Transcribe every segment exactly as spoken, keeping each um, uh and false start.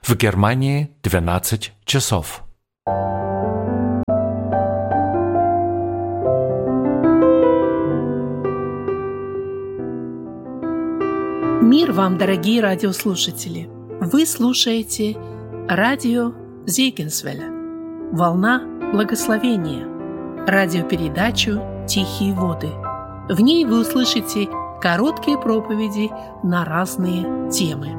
В Германии двенадцать часов. Мир вам, дорогие радиослушатели! Вы слушаете радио Зегенсвелля, волна благословения, радиопередачу «Тихие воды». В ней вы услышите короткие проповеди на разные темы.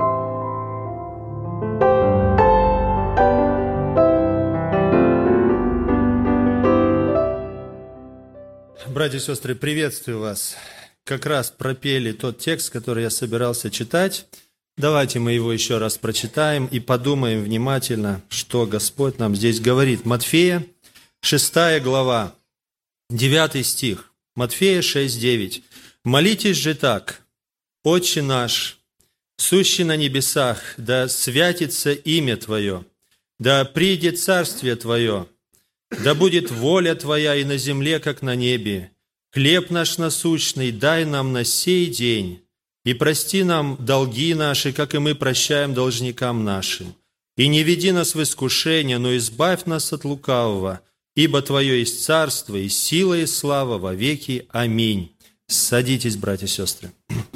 Братья и сестры, приветствую вас. Как раз пропели тот текст, который я собирался читать. Давайте мы его еще раз прочитаем и подумаем внимательно, что Господь нам здесь говорит. Матфея, шестая глава, девятый стих. Матфея шесть, девять. «Молитесь же так: Отче наш, сущий на небесах, да святится имя Твое, да придет царствие Твое, да будет воля Твоя и на земле, как на небе. Хлеб наш насущный дай нам на сей день, и прости нам долги наши, как и мы прощаем должникам нашим. И не веди нас в искушение, но избавь нас от лукавого, ибо Твое есть царство, и сила, и слава во веки. Аминь». Садитесь, братья и сестры.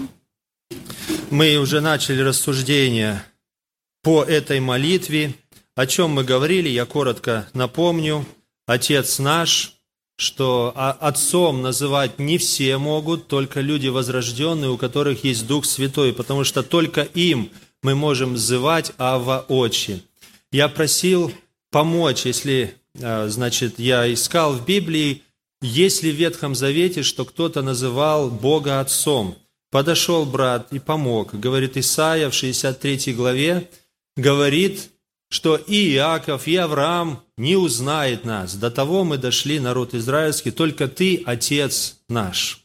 Мы уже начали рассуждение по этой молитве. О чем мы говорили, я коротко напомню. Отец наш, что отцом называть не все могут, только люди возрожденные, у которых есть Дух Святой, потому что только им мы можем взывать Авва Отче. Я просил помочь, если, значит, я искал в Библии, есть ли в Ветхом Завете, что кто-то называл Бога Отцом. Подошел брат и помог. Говорит, Исаия в шестьдесят третьей главе говорит, что и Иаков, и Авраам не узнает нас. До того мы дошли, народ израильский, только Ты, Отец наш.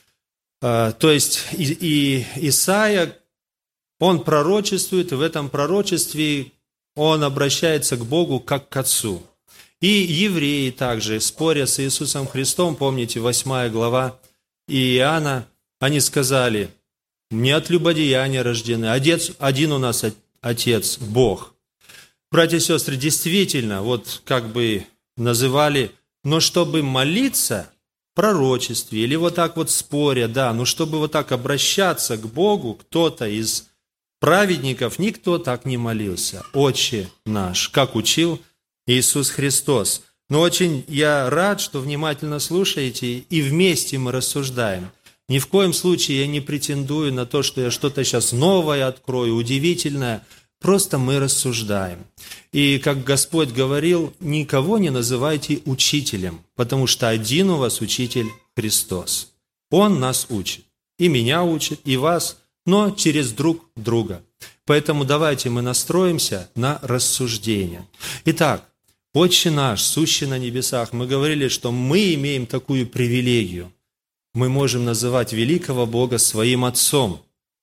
То есть и, и Исаия, он пророчествует, и в этом пророчестве он обращается к Богу как к Отцу. И евреи также, споря с Иисусом Христом, помните, восьмая глава Иоанна, они сказали, не от любодеяния рождены, отец, один у нас Отец, Бог. Братья и сестры, действительно, вот как бы называли, но чтобы молиться в пророчестве, или вот так вот споря, да, но чтобы вот так обращаться к Богу, кто-то из праведников, никто так не молился. Отче наш, как учил Иисус Христос. Но очень я рад, что внимательно слушаете, и вместе мы рассуждаем. Ни в коем случае я не претендую на то, что я что-то сейчас новое открою, удивительное. Просто мы рассуждаем. И, как Господь говорил, никого не называйте учителем, потому что один у вас учитель Христос. Он нас учит. И меня учит, и вас, но через друг друга. Поэтому давайте мы настроимся на рассуждение. Итак, Отче наш, сущий на небесах, мы говорили, что мы имеем такую привилегию. Мы можем называть великого Бога своим Отцом.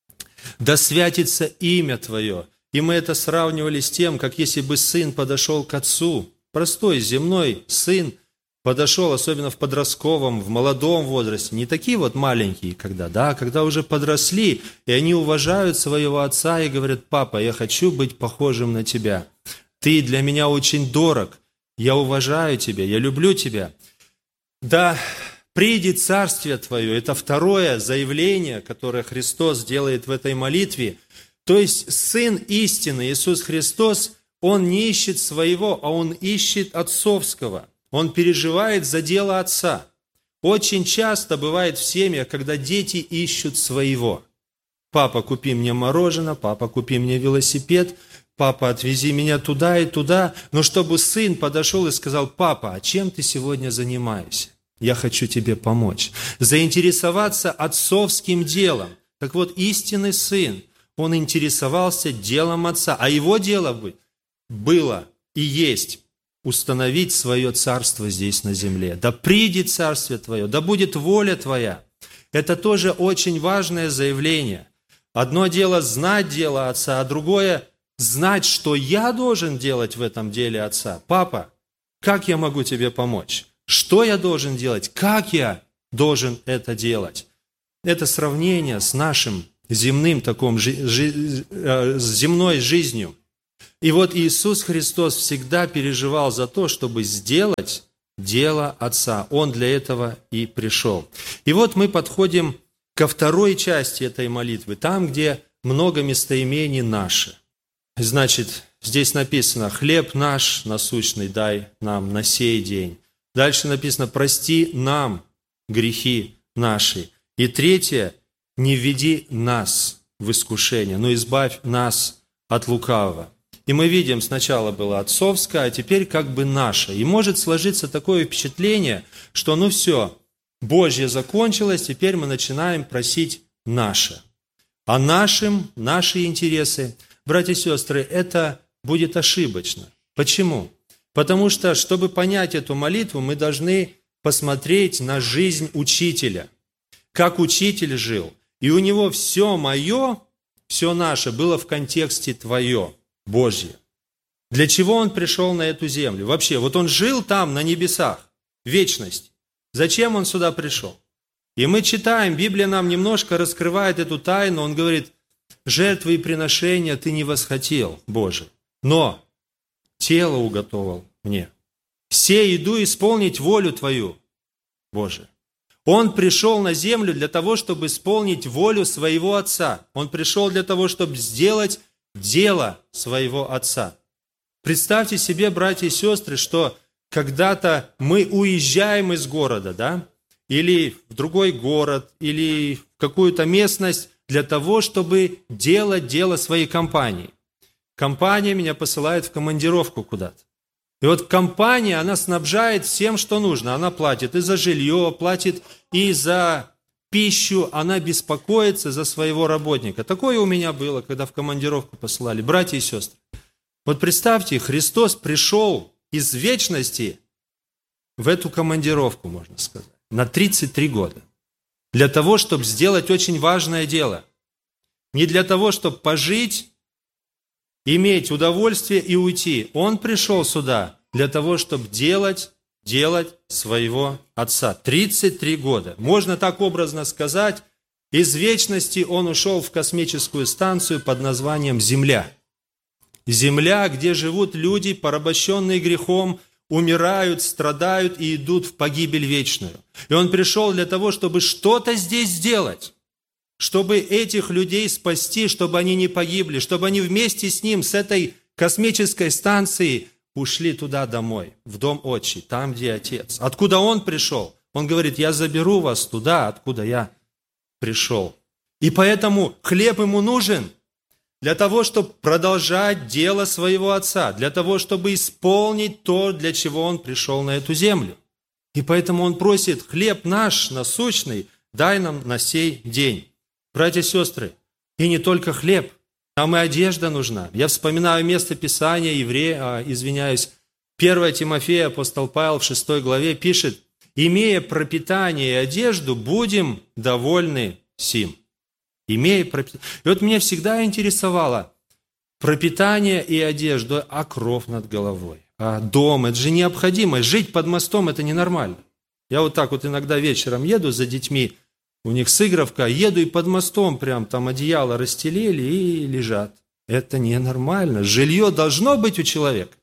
Да святится имя Твое. И мы это сравнивали с тем, как если бы сын подошел к отцу, простой земной сын подошел, особенно в подростковом, в молодом возрасте, не такие вот маленькие, когда, да, когда уже подросли, и они уважают своего отца и говорят: «Папа, я хочу быть похожим на тебя. Ты для меня очень дорог, я уважаю тебя, я люблю тебя». Да, придет царствие Твое. Это второе заявление, которое Христос делает в этой молитве. То есть Сын истины, Иисус Христос, Он не ищет своего, а Он ищет отцовского. Он переживает за дело Отца. Очень часто бывает в семьях, когда дети ищут своего. «Папа, купи мне мороженое, папа, купи мне велосипед, папа, отвези меня туда и туда». Но чтобы сын подошел и сказал: «Папа, а чем ты сегодня занимаешься? Я хочу тебе помочь». Заинтересоваться отцовским делом. Так вот, истинный сын, он интересовался делом Отца, а его дело было и есть установить свое царство здесь на земле. Да придет царствие Твое, да будет воля Твоя. Это тоже очень важное заявление. Одно дело знать дело Отца, а другое знать, что я должен делать в этом деле Отца. Папа, как я могу тебе помочь? Что я должен делать? Как я должен это делать? Это сравнение с нашим земным таком, жи, жи, с земной жизнью. И вот Иисус Христос всегда переживал за то, чтобы сделать дело Отца. Он для этого и пришел. И вот мы подходим ко второй части этой молитвы, там, где много местоимений «наши». Значит, здесь написано «хлеб наш насущный дай нам на сей день». Дальше написано «прости нам грехи наши». И третье «не введи нас в искушение, но избавь нас от лукавого». И мы видим, сначала было отцовское, а теперь как бы наше. И может сложиться такое впечатление, что ну все, Божье закончилось, теперь мы начинаем просить наше. А нашим, наши интересы, братья и сестры, это будет ошибочно. Почему? Потому что, чтобы понять эту молитву, мы должны посмотреть на жизнь учителя. Как учитель жил. И у него все мое, все наше было в контексте твое. Божье. Для чего он пришел на эту землю? Вообще, вот он жил там, на небесах, в вечности. Зачем он сюда пришел? И мы читаем, Библия нам немножко раскрывает эту тайну. Он говорит, жертвы и приношения ты не восхотел, Боже, но тело уготовал мне. Все иду исполнить волю твою, Боже. Он пришел на землю для того, чтобы исполнить волю своего Отца. Он пришел для того, чтобы сделать дело своего Отца. Представьте себе, братья и сестры, что когда-то мы уезжаем из города, да, или в другой город, или в какую-то местность для того, чтобы делать дело своей компании. Компания меня посылает в командировку куда-то. И вот компания, она снабжает всем, что нужно. Она платит и за жилье, платит и за пищу, она беспокоится за своего работника. Такое у меня было, когда в командировку посылали. Братья и сестры, вот представьте, Христос пришел из вечности в эту командировку, можно сказать, на тридцать три года. Для того, чтобы сделать очень важное дело. Не для того, чтобы пожить, иметь удовольствие и уйти. Он пришел сюда для того, чтобы делать делать своего Отца. тридцать три года. Можно так образно сказать, из вечности он ушел в космическую станцию под названием Земля. Земля, где живут люди, порабощенные грехом, умирают, страдают и идут в погибель вечную. И он пришел для того, чтобы что-то здесь сделать, чтобы этих людей спасти, чтобы они не погибли, чтобы они вместе с ним, с этой космической станцией, ушли туда домой, в дом отчий, там, где Отец. Откуда он пришел? Он говорит, я заберу вас туда, откуда я пришел. И поэтому хлеб ему нужен для того, чтобы продолжать дело своего Отца, для того, чтобы исполнить то, для чего он пришел на эту землю. И поэтому он просит, хлеб наш насущный, дай нам на сей день. Братья и сестры, и не только хлеб, нам и одежда нужна. Я вспоминаю место Писания, еврея, а, извиняюсь, первое Тимофея, апостол Павел в шестой главе пишет, «Имея пропитание и одежду, будем довольны сим». Имея пропитание. И вот меня всегда интересовало пропитание и одежда, а кров над головой, а дом. Это же необходимо. Жить под мостом – это ненормально. Я вот так вот иногда вечером еду за детьми, у них сыгровка, еду и под мостом прям там одеяло расстелили и лежат. Это ненормально. Жилье должно быть у человека.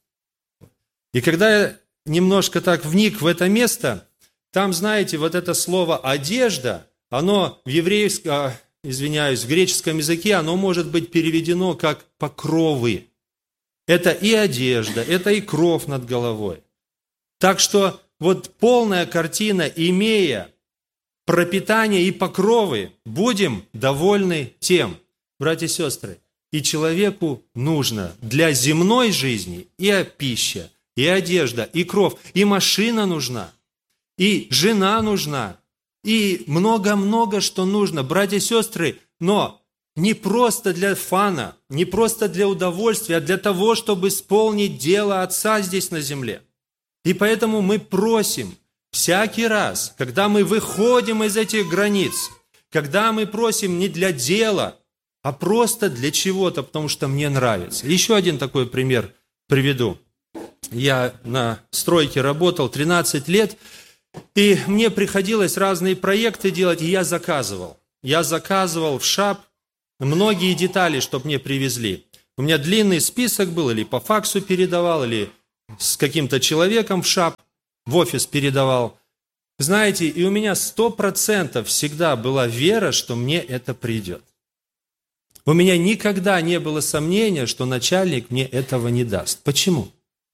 И когда я немножко так вник в это место, там, знаете, вот это слово «одежда», оно в еврейском, извиняюсь, в греческом языке, оно может быть переведено как «покровы». Это и одежда, это и кров над головой. Так что вот полная картина, имея пропитание и покровы, будем довольны тем, братья и сестры, и человеку нужно для земной жизни и пища, и одежда, и кров, и машина нужна, и жена нужна, и много-много что нужно, братья и сестры, но не просто для фана, не просто для удовольствия, а для того, чтобы исполнить дело Отца здесь на земле. И поэтому мы просим, всякий раз, когда мы выходим из этих границ, когда мы просим не для дела, а просто для чего-то, потому что мне нравится. Еще один такой пример приведу. Я на стройке работал тринадцать лет, и мне приходилось разные проекты делать, и я заказывал. Я заказывал в ШАП многие детали, чтобы мне привезли. У меня длинный список был, или по факсу передавал, или с каким-то человеком в ШАП, в офис передавал. Знаете, и у меня сто процентов всегда была вера, что мне это придет. У меня никогда не было сомнения, что начальник мне этого не даст. Почему?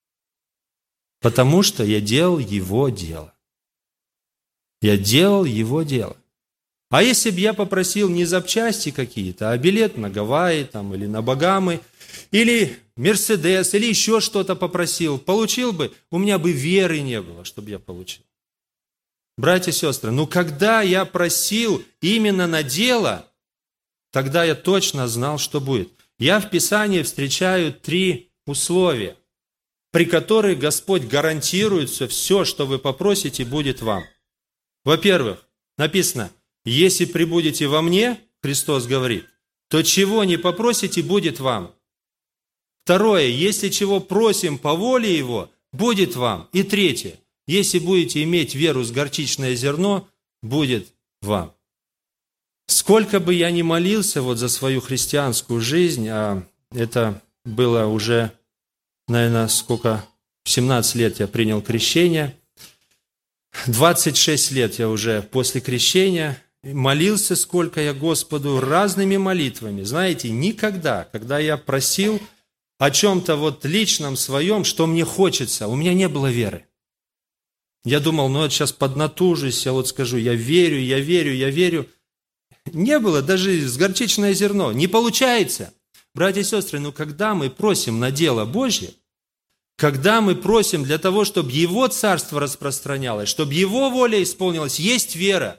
Потому что я делал его дело. Я делал его дело. А если бы я попросил не запчасти какие-то, а билет на Гавайи там, или на Багамы, или Мерседес, или еще что-то попросил, получил бы, у меня бы веры не было, чтобы я получил. Братья и сестры, ну когда я просил именно на дело, тогда я точно знал, что будет. Я в Писании встречаю три условия, при которых Господь гарантирует, что все, что вы попросите, будет вам. Во-первых, написано, если пребудете во мне, Христос говорит, то чего не попросите, будет вам. Второе, если чего просим по воле Его, будет вам. И третье, если будете иметь веру с горчичное зерно, будет вам. Сколько бы я ни молился вот за свою христианскую жизнь, а это было уже, наверное, сколько, в семнадцать лет я принял крещение, двадцать шесть лет я уже после крещения, молился сколько я Господу разными молитвами. Знаете, никогда, когда я просил о чем-то вот личном своем, что мне хочется, у меня не было веры. Я думал, ну вот сейчас поднатужусь, я вот скажу, я верю, я верю, я верю. Не было даже с горчичное зерно. Не получается. Братья и сестры, ну когда мы просим на дело Божье, когда мы просим для того, чтобы Его царство распространялось, чтобы Его воля исполнилась, есть вера.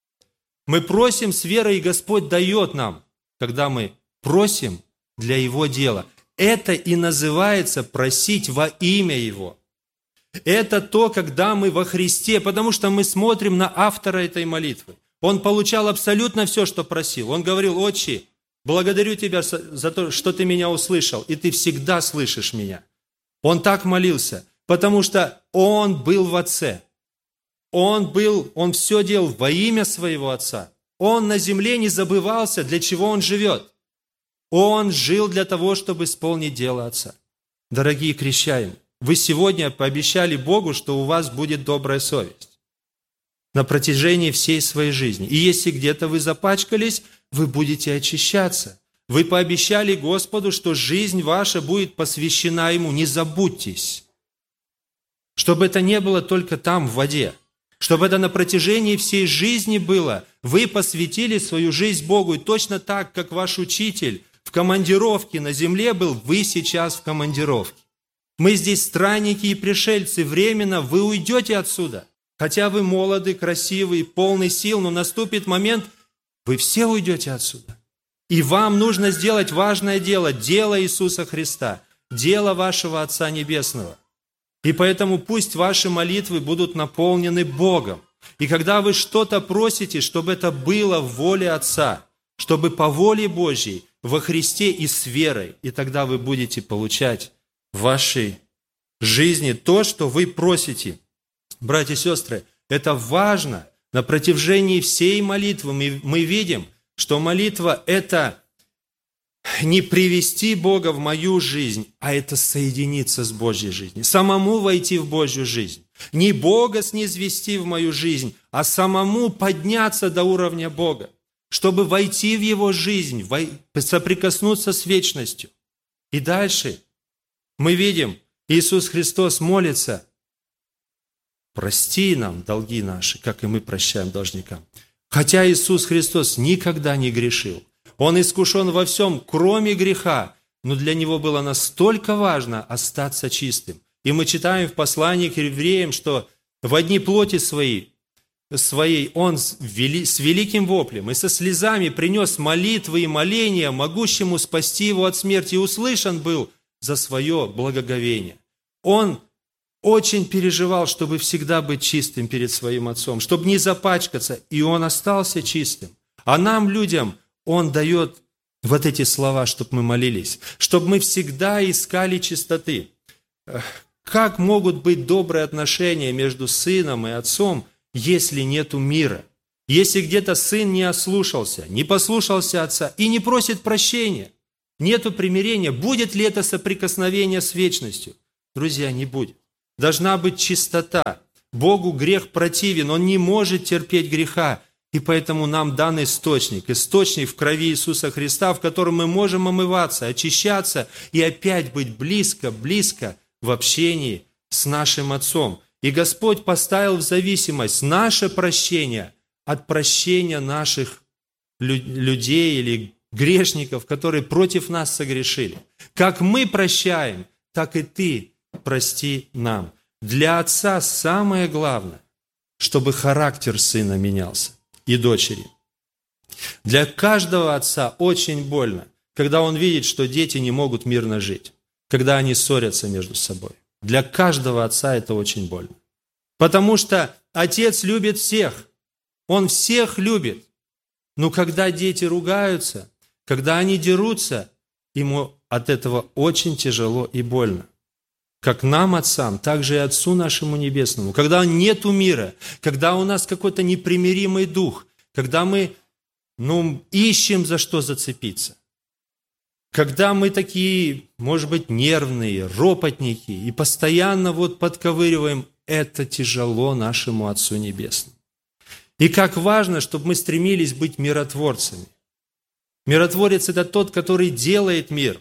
Мы просим с верой, и Господь дает нам, когда мы просим для Его дела. Это и называется просить во имя Его. Это то, когда мы во Христе, потому что мы смотрим на автора этой молитвы. Он получал абсолютно все, что просил. Он говорил, Отче, благодарю Тебя за то, что Ты меня услышал, и Ты всегда слышишь меня. Он так молился, потому что он был в Отце. Он был, он все делал во имя своего Отца. Он на земле не забывался, для чего он живет. Он жил для того, чтобы исполнить дело Отца. Дорогие крещаемые, вы сегодня пообещали Богу, что у вас будет добрая совесть на протяжении всей своей жизни. И если где-то вы запачкались, вы будете очищаться. Вы пообещали Господу, что жизнь ваша будет посвящена Ему. Не забудьтесь. Чтобы это не было только там, в воде. Чтобы это на протяжении всей жизни было. Вы посвятили свою жизнь Богу. И точно так, как ваш учитель в командировке на земле был, вы сейчас в командировке. Мы здесь странники и пришельцы. Временно вы уйдете отсюда. Хотя вы молоды, красивы, полны сил, но наступит момент, вы все уйдете отсюда. И вам нужно сделать важное дело, дело Иисуса Христа, дело вашего Отца Небесного. И поэтому пусть ваши молитвы будут наполнены Богом. И когда вы что-то просите, чтобы это было в воле Отца, чтобы по воле Божьей, во Христе и с верой, и тогда вы будете получать в вашей жизни то, что вы просите. Братья и сестры, это важно. На протяжении всей молитвы мы, мы видим, что молитва – это не привести Бога в мою жизнь, а это соединиться с Божьей жизнью, самому войти в Божью жизнь. Не Бога снизвести в мою жизнь, а самому подняться до уровня Бога, чтобы войти в Его жизнь, соприкоснуться с вечностью. И дальше мы видим, Иисус Христос молится: прости нам долги наши, как и мы прощаем должникам. Хотя Иисус Христос никогда не грешил. Он искушен во всем, кроме греха, но для Него было настолько важно остаться чистым. И мы читаем в послании к евреям, что в одни плоти своей, своей Он с великим воплем и со слезами принес молитвы и моления, могущему спасти Его от смерти, и услышан был за свое благоговение. Он очень переживал, чтобы всегда быть чистым перед своим Отцом, чтобы не запачкаться, и Он остался чистым. А нам, людям, Он дает вот эти слова, чтобы мы молились, чтобы мы всегда искали чистоты. Как могут быть добрые отношения между сыном и отцом, если нету мира? Если где-то сын не ослушался, не послушался отца и не просит прощения, Нету примирения. Будет ли это соприкосновение с вечностью? Друзья, не будет. Должна быть чистота. Богу грех противен, Он не может терпеть греха. И поэтому нам дан источник. Источник в крови Иисуса Христа, в котором мы можем омываться, очищаться и опять быть близко, близко в общении с нашим Отцом. И Господь поставил в зависимость наше прощение от прощения наших людей или грешников, которые против нас согрешили. Как мы прощаем, так и ты прости нам. Для Отца самое главное, чтобы характер сына менялся и дочери. Для каждого отца очень больно, когда он видит, что дети не могут мирно жить, когда они ссорятся между собой. Для каждого отца это очень больно. Потому что отец любит всех, он всех любит. Но когда дети ругаются, когда они дерутся, ему от этого очень тяжело и больно. Как нам, отцам, так же и Отцу нашему Небесному. Когда нету мира, когда у нас какой-то непримиримый дух, когда мы ну, ищем, за что зацепиться, когда мы такие, может быть, нервные, ропотники, и постоянно вот подковыриваем, это тяжело нашему Отцу Небесному. И как важно, чтобы мы стремились быть миротворцами. Миротворец – это тот, который делает мир.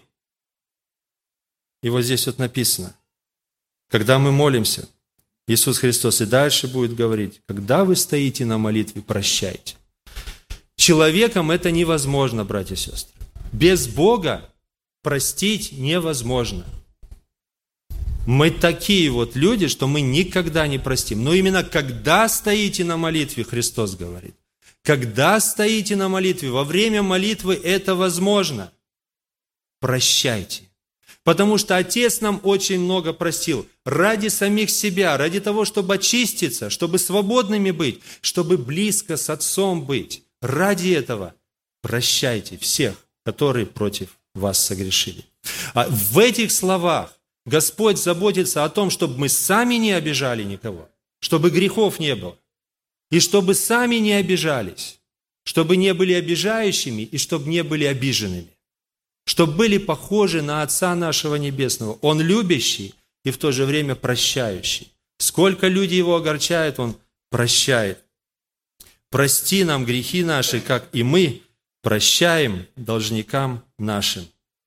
И вот здесь вот написано, когда мы молимся, Иисус Христос и дальше будет говорить, когда вы стоите на молитве, прощайте. Человеком это невозможно, братья и сестры. Без Бога простить невозможно. Мы такие вот люди, что мы никогда не простим. Но именно когда стоите на молитве, Христос говорит, когда стоите на молитве, во время молитвы это возможно. Прощайте. Потому что Отец нам очень много простил. Ради самих себя, ради того, чтобы очиститься, чтобы свободными быть, чтобы близко с Отцом быть. Ради этого прощайте всех, которые против вас согрешили. А в этих словах Господь заботится о том, чтобы мы сами не обижали никого, чтобы грехов не было, и чтобы сами не обижались, чтобы не были обижающими и чтобы не были обиженными. Чтобы были похожи на Отца нашего Небесного. Он любящий и в то же время прощающий. Сколько люди Его огорчают, Он прощает. Прости нам грехи наши, как и мы прощаем должникам нашим.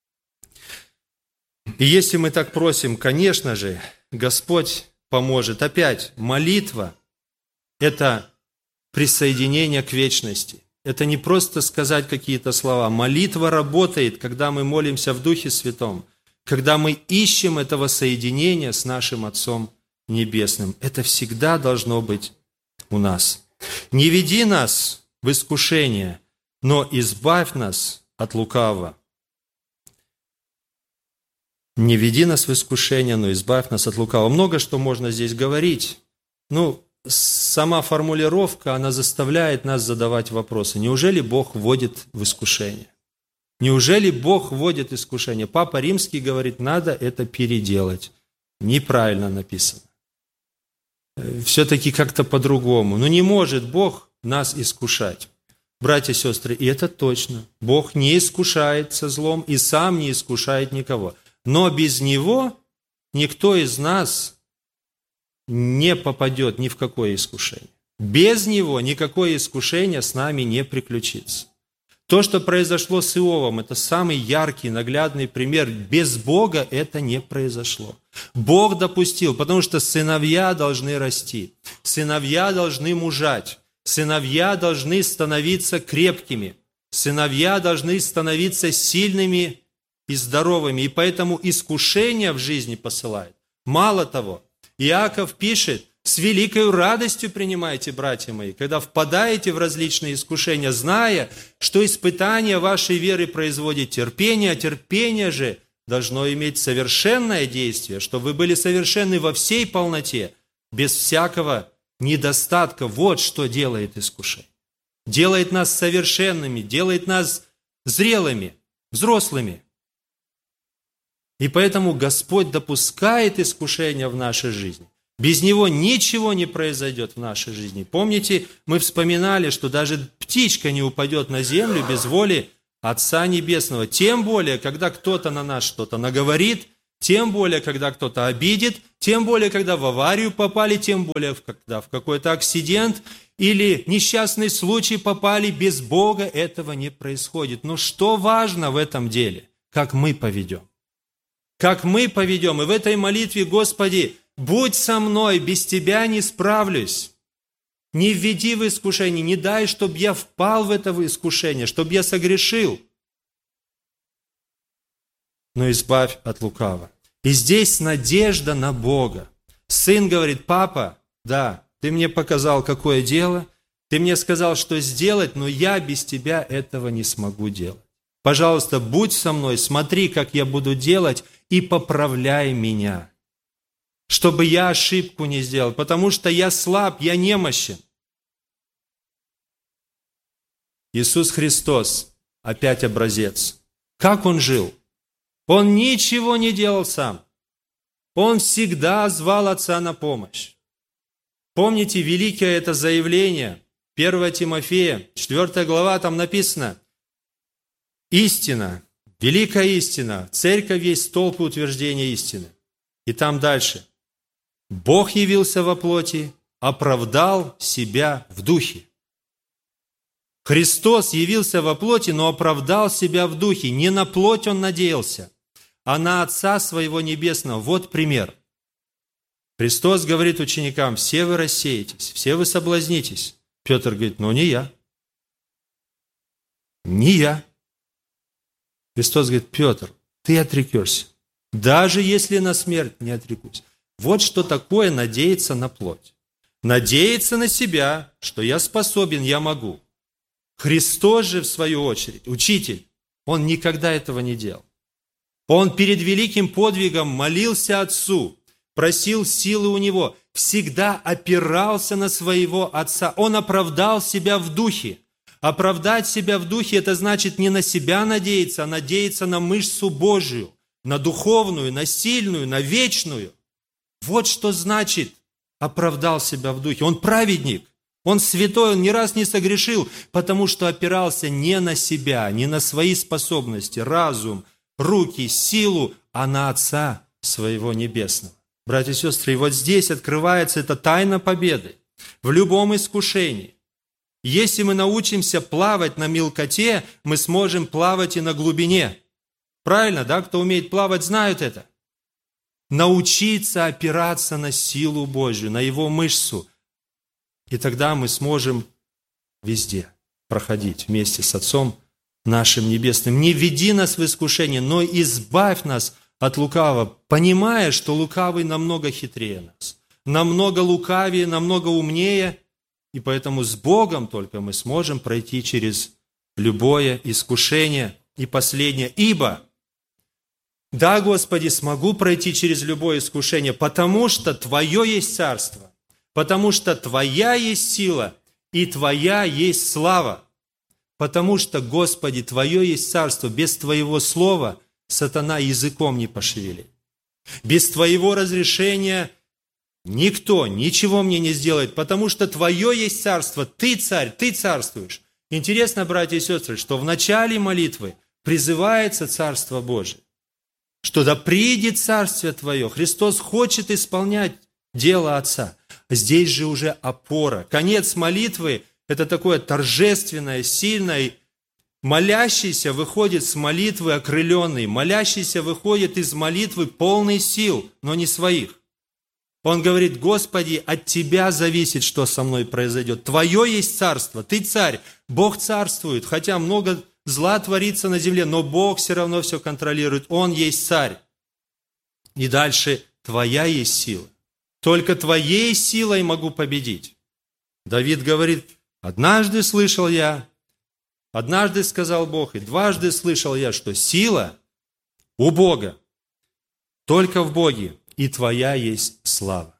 И если мы так просим, конечно же, Господь поможет. Опять, молитва – это присоединение к вечности. Это не просто сказать какие-то слова. Молитва работает, когда мы молимся в Духе Святом, когда мы ищем этого соединения с нашим Отцом Небесным. Это всегда должно быть у нас. Не веди нас в искушение, но избавь нас от лукавого. Не веди нас в искушение, но избавь нас от лукавого. Много что можно здесь говорить. Ну, сама формулировка, она заставляет нас задавать вопросы. Неужели Бог вводит в искушение? Неужели Бог вводит в искушение? Папа Римский говорит, надо это переделать. Неправильно написано. Все-таки как-то по-другому. Но не может Бог нас искушать. Братья и сестры, и это точно. Бог не искушает со злом и сам не искушает никого. Но без Него никто из нас не попадет ни в какое искушение. Без Него никакое искушение с нами не приключится. То, что произошло с Иовом, это самый яркий, наглядный пример. Без Бога это не произошло. Бог допустил, потому что сыновья должны расти, сыновья должны мужать, сыновья должны становиться крепкими, сыновья должны становиться сильными и здоровыми. И поэтому искушения в жизни посылает. Мало того, Иаков пишет, с великой радостью принимайте, братья мои, когда впадаете в различные искушения, зная, что испытание вашей веры производит терпение, а терпение же должно иметь совершенное действие, чтобы вы были совершенны во всей полноте, без всякого недостатка. Вот что делает искушение. Делает нас совершенными, делает нас зрелыми, взрослыми. И поэтому Господь допускает искушения в нашей жизни. Без Него ничего не произойдет в нашей жизни. Помните, мы вспоминали, что даже птичка не упадет на землю без воли Отца Небесного. Тем более, когда кто-то на нас что-то наговорит, тем более, когда кто-то обидит, тем более, когда в аварию попали, тем более, когда в какой-то акцидент или несчастный случай попали, без Бога этого не происходит. Но что важно в этом деле? Как мы поведем. Как мы поведем. И в этой молитве: Господи, будь со мной, без Тебя не справлюсь. Не введи в искушение, не дай, чтобы я впал в это искушение, чтобы я согрешил. Но избавь от лукавого. И здесь надежда на Бога. Сын говорит: папа, да, ты мне показал, какое дело, ты мне сказал, что сделать, но я без тебя этого не смогу делать. Пожалуйста, будь со мной, смотри, как я буду делать, и поправляй меня, чтобы я ошибку не сделал, потому что я слаб, я немощен. Иисус Христос, опять образец. Как Он жил? Он ничего не делал сам. Он всегда звал Отца на помощь. Помните великое это заявление, первое Тимофея, четвёртая глава, там написано: истина, великая истина, церковь есть столб утверждения истины. И там дальше: Бог явился во плоти, оправдал себя в духе. Христос явился во плоти, но оправдал себя в духе. Не на плоть Он надеялся, а на Отца Своего Небесного. Вот пример. Христос говорит ученикам: все вы рассеетесь, все вы соблазнитесь. Петр говорит: но не я. Не я. Христос говорит: Петр, ты отрекешься. Даже если на смерть не отрекусь. Вот что такое надеяться на плоть. Надеяться на себя, что я способен, я могу. Христос же, в свою очередь, учитель, Он никогда этого не делал. Он перед великим подвигом молился Отцу, просил силы у Него, всегда опирался на своего Отца. Он оправдал себя в духе. Оправдать себя в духе – это значит не на себя надеяться, а надеяться на мышцу Божию, на духовную, на сильную, на вечную. Вот что значит оправдал себя в духе. Он праведник, он святой, он ни раз не согрешил, потому что опирался не на себя, не на свои способности, разум, руки, силу, а на Отца Своего Небесного. Братья и сестры, и вот здесь открывается эта тайна победы в любом искушении. Если мы научимся плавать на мелкоте, мы сможем плавать и на глубине. Правильно, да? Кто умеет плавать, знают это. Научиться опираться на силу Божью, на Его мышцу. И тогда мы сможем везде проходить вместе с Отцом нашим Небесным. Не введи нас в искушение, но избавь нас от лукавого, понимая, что лукавый намного хитрее нас, намного лукавее, намного умнее, и поэтому с Богом только мы сможем пройти через любое искушение. И последнее: ибо, да, Господи, смогу пройти через любое искушение, потому что Твое есть царство, потому что Твоя есть сила, и Твоя есть слава. Потому что, Господи, Твое есть царство, без Твоего слова сатана языком не пошевелит. Без Твоего разрешения никто ничего мне не сделает, потому что Твое есть царство, Ты царь, Ты царствуешь. Интересно, братья и сестры, что в начале молитвы призывается Царство Божие, что да придет Царствие Твое. Христос хочет исполнять дело Отца. Здесь же уже опора. Конец молитвы – это такое торжественное, сильное. Молящийся выходит с молитвы окрыленный. Молящийся выходит из молитвы полный сил, но не своих. Он говорит: Господи, от Тебя зависит, что со мной произойдет. Твое есть царство, Ты царь. Бог царствует, хотя много зла творится на земле, но Бог все равно все контролирует. Он есть царь. И дальше: Твоя есть сила. Только Твоей силой могу победить. Давид говорит: однажды слышал я, однажды сказал Бог, и дважды слышал я, что сила у Бога, только в Боге, и Твоя есть слава.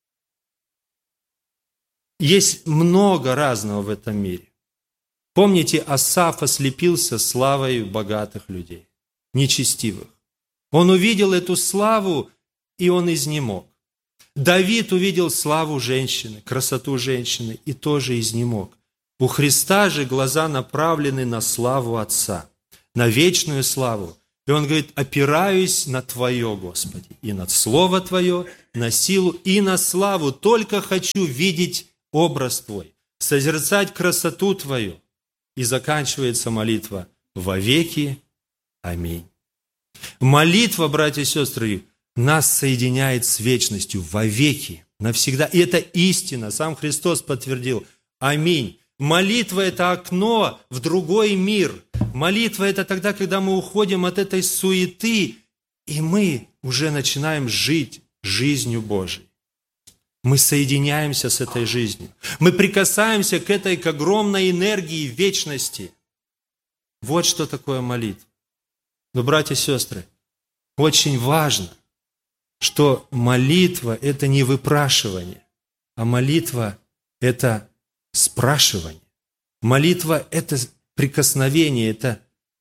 Есть много разного в этом мире. Помните, Асаф ослепился славой богатых людей, нечестивых. Он увидел эту славу, и он изнемог. Давид увидел славу женщины, красоту женщины, и тоже изнемог. У Христа же глаза направлены на славу Отца. на вечную славу. И он говорит: опираюсь на Твое, Господи, и на Слово Твое, на силу и на славу. Только хочу видеть образ Твой, созерцать красоту Твою. И заканчивается молитва: вовеки. Аминь. Молитва, братья и сестры, нас соединяет с вечностью вовеки, навсегда. И это истина. Сам Христос подтвердил. Аминь. Молитва – это окно в другой мир. Молитва – это тогда, когда мы уходим от этой суеты, и мы уже начинаем жить жизнью Божией. Мы соединяемся с этой жизнью. Мы прикасаемся к этой, к огромной энергии вечности. Вот что такое молитва. Но, братья и сестры, очень важно, что молитва – это не выпрашивание, а молитва – это спрашивание. Молитва – это прикосновение, это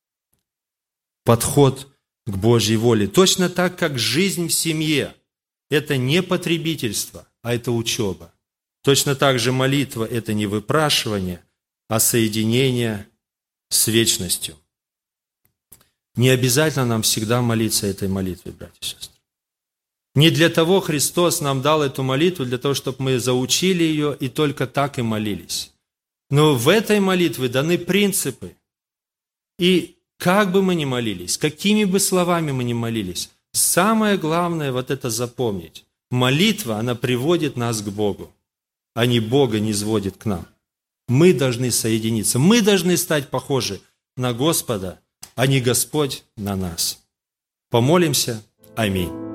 подход к Божьей воле. Точно так, как жизнь в семье – это не потребительство, а это учеба. Точно так же молитва – это не выпрашивание, а соединение с вечностью. Не обязательно нам всегда молиться этой молитвой, братья и сестры. Не для того Христос нам дал эту молитву, для того, чтобы мы заучили ее и только так и молились. Но в этой молитве даны принципы. И как бы мы ни молились, какими бы словами мы ни молились, самое главное вот это запомнить. Молитва, она приводит нас к Богу, а не Бога не сводит к нам. Мы должны соединиться, мы должны стать похожи на Господа, а не Господь на нас. Помолимся. Аминь.